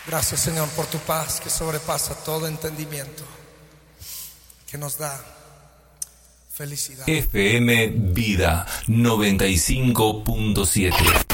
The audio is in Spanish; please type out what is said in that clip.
Gracias, Señor, por tu paz que sobrepasa todo entendimiento, que nos da felicidad. FM Vida 95.7